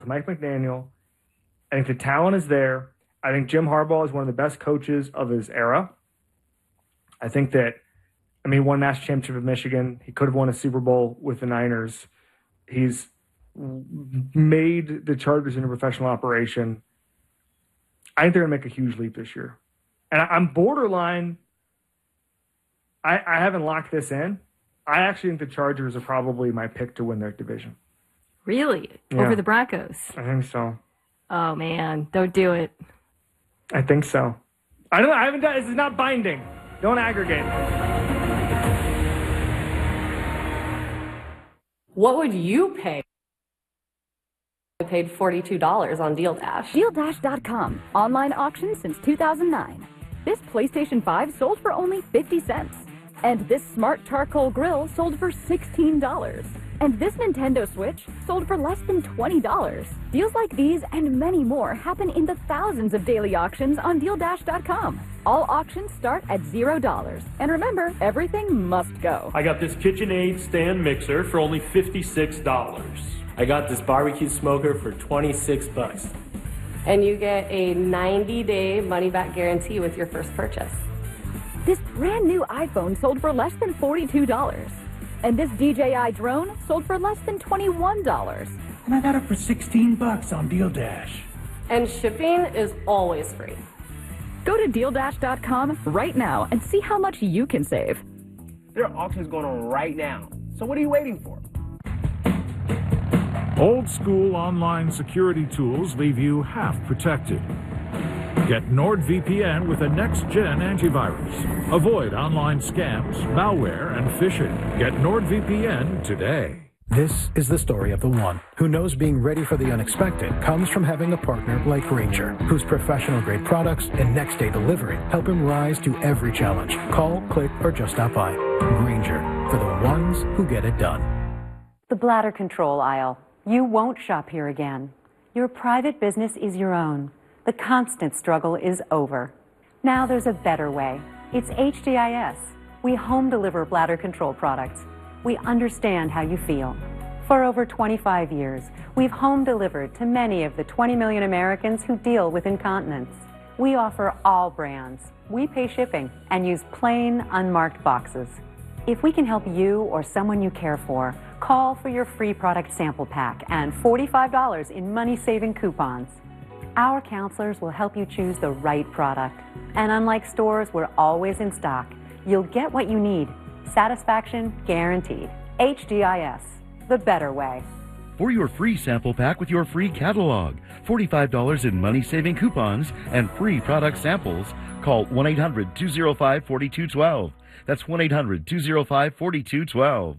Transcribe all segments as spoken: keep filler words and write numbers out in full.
Mike McDaniel. I think the talent is there. I think Jim Harbaugh is one of the best coaches of his era. I think that, I mean, he won a national championship at Michigan. He could have won a Super Bowl with the Niners. He's made the Chargers into a professional operation. I think they're going to make a huge leap this year. And I'm borderline, I, I haven't locked this in. I actually think the Chargers are probably my pick to win their division. Really? Yeah. Over the Broncos? I think so. Oh, man. Don't do it. I think so. I don't. I haven't done. This is not binding. Don't aggregate. What would you pay? I paid forty-two dollars on Deal Dash. Deal Dash dot com. Online auction since two thousand nine. This PlayStation five sold for only fifty cents. And this smart charcoal grill sold for sixteen dollars. And this Nintendo Switch sold for less than twenty dollars. Deals like these and many more happen in the thousands of daily auctions on Deal Dash dot com. All auctions start at zero dollars. And remember, everything must go. I got this KitchenAid stand mixer for only fifty-six dollars. I got this barbecue smoker for twenty-six bucks. And you get a ninety day money-back guarantee with your first purchase. This brand new iPhone sold for less than forty-two dollars. And this D J I drone sold for less than twenty-one dollars. And I got it for sixteen bucks on Deal Dash. And shipping is always free. Go to Deal Dash dot com right now and see how much you can save. There are auctions going on right now. So what are you waiting for? Old school online security tools leave you half protected. Get NordVPN with a next-gen antivirus. Avoid online scams, malware, and phishing. Get NordVPN today. This is the story of the one who knows being ready for the unexpected comes from having a partner like Grainger, whose professional-grade products and next-day delivery help him rise to every challenge. Call, click, or just stop by. Grainger, for the ones who get it done. The bladder control aisle. You won't shop here again. Your private business is your own. The constant struggle is over. Now there's a better way. It's H D I S. We home deliver bladder control products. We understand how you feel. For over twenty-five years, we've home delivered to many of the twenty million Americans who deal with incontinence. We offer all brands. We pay shipping and use plain, unmarked boxes. If we can help you or someone you care for, call for your free product sample pack and forty-five dollars in money-saving coupons. Our counselors will help you choose the right product. And unlike stores, we're always in stock. You'll get what you need. Satisfaction guaranteed. H D I S, the better way. For your free sample pack with your free catalog, forty-five dollars in money-saving coupons, and free product samples, call one eight hundred two oh five four two one two. That's one eight hundred two oh five four two one two.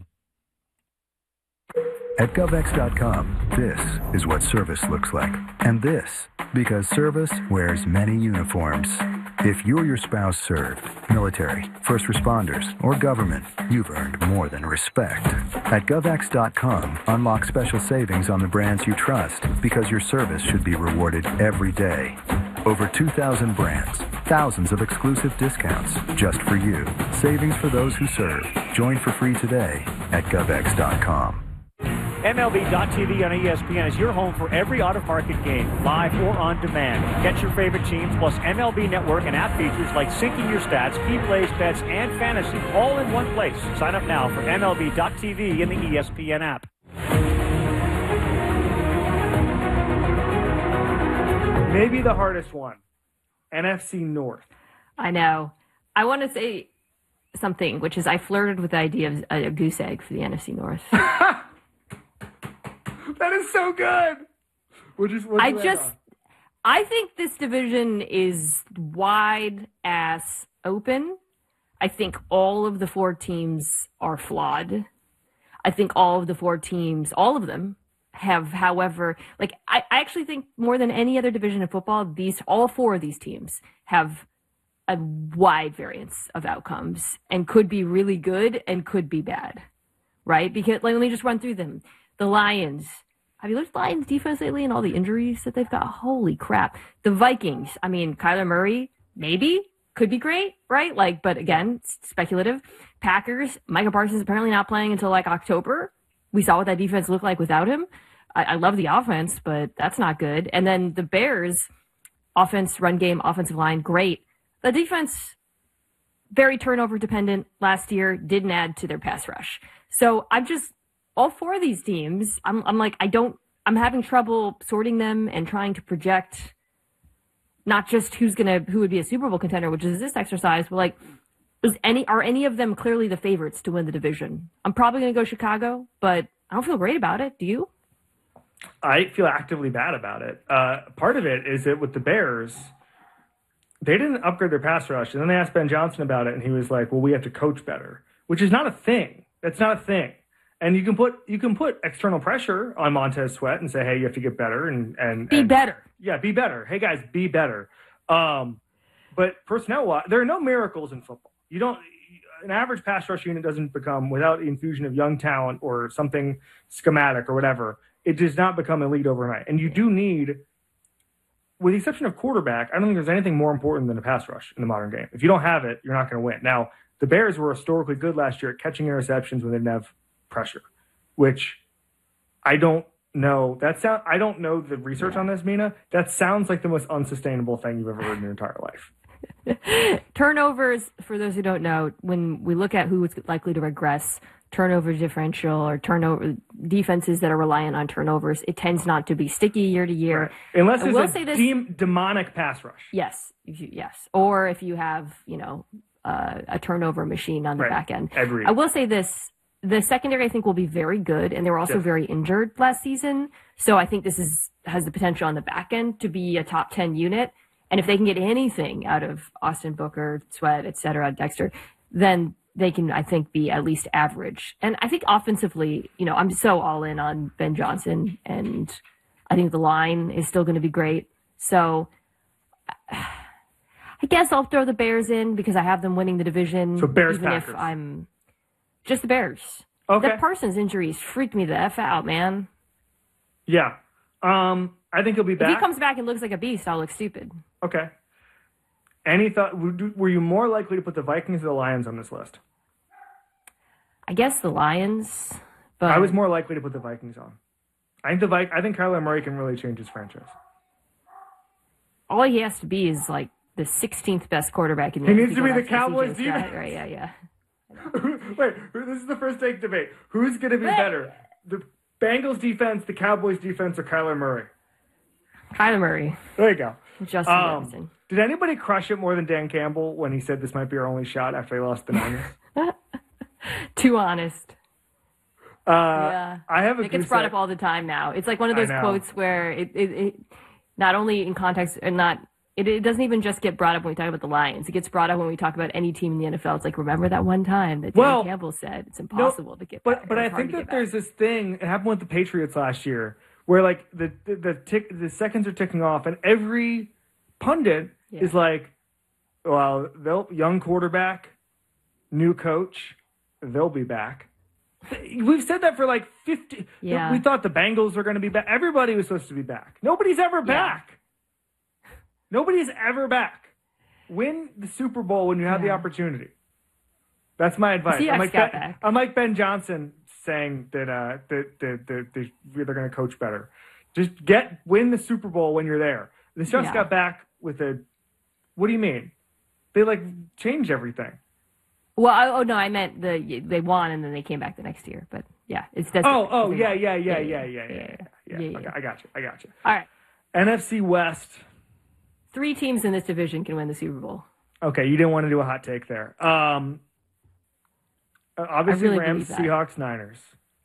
At GovX dot com, this is what service looks like. And this, because service wears many uniforms. If you or your spouse served, military, first responders, or government, you've earned more than respect. At GovX dot com, unlock special savings on the brands you trust, because your service should be rewarded every day. Over two thousand brands, thousands of exclusive discounts just for you. Savings for those who serve. Join for free today at GovX dot com. M L B dot T V on E S P N is your home for every out-of-market game, live or on demand. Get your favorite teams, plus M L B Network and app features like syncing your stats, key plays, bets, and fantasy, all in one place. Sign up now for M L B dot T V in the E S P N app. Maybe the hardest one, N F C North. I know. I want to say something, which is I flirted with the idea of a goose egg for the N F C North. That is so good. We'll just, we'll I just, on. I think this division is wide ass open. I think all of the four teams are flawed. I think all of the four teams, all of them, have, however, like I, I actually think more than any other division of football, these all four of these teams have a wide variance of outcomes and could be really good and could be bad, right? Because like, let me just run through them. The Lions. Have you looked at the Lions defense lately and all the injuries that they've got? Holy crap. The Vikings. I mean, Kyler Murray, maybe, could be great, right? Like, but again, speculative. Packers. Micah Parsons apparently not playing until like October. We saw what that defense looked like without him. I, I love the offense, but that's not good. And then the Bears, offense, run game, offensive line, great. The defense, very turnover dependent last year, didn't add to their pass rush. So I'm just, all four of these teams, I'm, I'm like, I don't, I'm having trouble sorting them and trying to project not just who's going to, who would be a Super Bowl contender, which is this exercise, but like, is any, are any of them clearly the favorites to win the division? I'm probably going to go Chicago, but I don't feel great about it. Do you? I feel actively bad about it. Uh, part of it is that with the Bears, they didn't upgrade their pass rush. And then they asked Ben Johnson about it, and he was like, well, we have to coach better, which is not a thing. That's not a thing. And you can put you can put external pressure on Montez Sweat and say, hey, you have to get better. and and Be and, better. Yeah, be better. Hey, guys, be better. Um, but personnel-wise, there are no miracles in football. You don't – an average pass rush unit doesn't become, without the infusion of young talent or something schematic or whatever, it does not become elite overnight. And you do need – with the exception of quarterback, I don't think there's anything more important than a pass rush in the modern game. If you don't have it, you're not going to win. Now, the Bears were historically good last year at catching interceptions when they didn't have pressure, which I don't know. That sound I don't know the research on this, Mina. That sounds like the most unsustainable thing you've ever heard in your entire life. Turnovers, for those who don't know, when we look at who is likely to regress, turnover differential or turnover defenses that are reliant on turnovers, it tends not to be sticky year to year. Right. Unless it's it's a this, de- demonic pass rush. Yes, if you, yes. Or if you have, you know, uh, a turnover machine on the right. back end. Agreed. I will say this, the secondary I think will be very good, and they were also yes. very injured last season. So I think this is has the potential on the back end to be a top ten unit. And if they can get anything out of Austin Booker, Sweat, et cetera, Dexter, then they can, I think, be at least average. And I think offensively, you know, I'm so all in on Ben Johnson, and I think the line is still going to be great. So I guess I'll throw the Bears in because I have them winning the division. So Bears, even Packers. if I'm just the Bears. Okay. That Parsons injuries freaked me the F out, man. Yeah. Um, I think he'll be back. If he comes back and looks like a beast, I'll look stupid. Okay. Any thought? Were you more likely to put the Vikings or the Lions on this list? I guess the Lions, but I was more likely to put the Vikings on. I think the Vi- I think Kyler Murray can really change his franchise. All he has to be is like the sixteenth best quarterback in the He N F L. needs to be the Cowboys defense. Right? Yeah, yeah. Wait, this is the first take debate. Who's going to be better, the Bengals defense, the Cowboys defense, or Kyler Murray? Kyler Murray. There you go. Justin um, Jefferson. Did anybody crush it more than Dan Campbell when he said this might be our only shot after they lost the Niners? Too honest. Uh, yeah, I have a it gets brought up all the time now. It's like one of those quotes where it, it, it not only in context and not it, it doesn't even just get brought up when we talk about the Lions. It gets brought up when we talk about any team in the N F L. It's like, remember that one time that Dan well, Campbell said it's impossible no, to get but back. but I think that there's this thing. It happened with the Patriots last year where like the the the, tick, the seconds are ticking off, and every pundit yeah. is like, well, they'll young quarterback, new coach, they'll be back. We've said that for like fifty. Yeah. We thought the Bengals were going to be back. Everybody was supposed to be back. Nobody's ever yeah. back. Nobody's ever back. Win the Super Bowl when you have yeah. the opportunity. That's my advice. I'm like, ben, I'm like Ben Johnson saying that uh, that, that, that they're going to coach better. Just get win the Super Bowl when you're there. The Seahawks yeah. got back with a. What do you mean? They like changed everything. Well, I, oh no, I meant the they won and then they came back the next year. But yeah, it's that's. Oh, oh, yeah, yeah, yeah, yeah, yeah, yeah, yeah, yeah, yeah. Okay, I got you. I got you. All right. N F C West. Three teams in this division can win the Super Bowl. Okay, you didn't want to do a hot take there. Um, obviously, really Rams, Seahawks, Niners.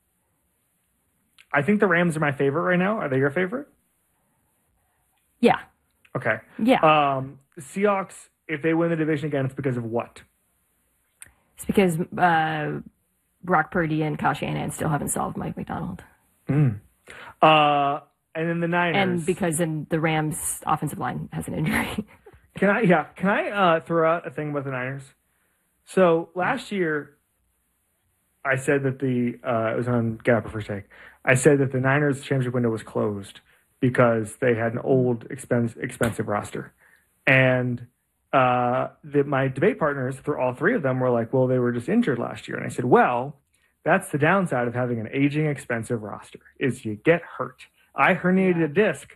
I think the Rams are my favorite right now. Are they your favorite? Yeah. Okay. Yeah. Um, Seahawks, if they win the division again, it's because of what? It's because uh, Brock Purdy and Kyle Shanahan still haven't solved Mike McDonald. Mm. Uh, and then the Niners. And because then the Rams' offensive line has an injury. Can I, yeah, can I uh, throw out a thing about the Niners? So last year, I said that the, uh, it was on Get Up or First Take, I said that the Niners championship window was closed because they had an old, expense, expensive roster. And uh, that my debate partners, for all three of them, were like, well, they were just injured last year. And I said, well, That's the downside of having an aging, expensive roster, is you get hurt. I herniated a disc